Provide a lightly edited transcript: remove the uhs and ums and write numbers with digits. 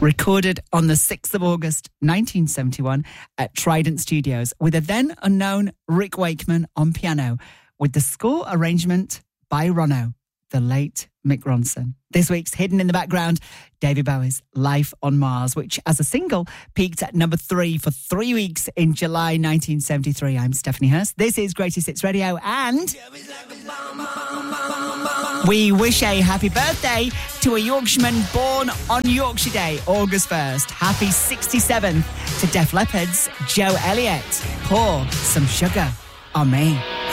Recorded on the 6th of August 1971 at Trident Studios with a then unknown Rick Wakeman on piano, with the score arrangement by Ronno, the late Mick Ronson. This week's Hidden in the Background, David Bowie's Life on Mars, which as a single peaked at number 3 for 3 weeks in July 1973. I'm Stephanie Hurst. This is Greatest Hits Radio, and we wish a happy birthday to a Yorkshireman born on Yorkshire Day, August 1st. Happy 67th to Def Leppard's Joe Elliott. Pour some sugar on me.